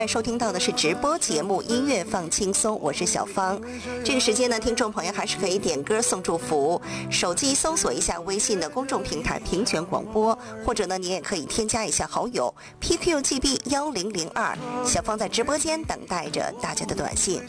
收听到的是直播节目音乐放轻松，我是小芳。这个时间呢，听众朋友还是可以点歌送祝福，手机搜索一下微信的公众平台平权广播，或者呢你也可以添加一下好友 PQGB1002，小芳在直播间等待着大家的短信。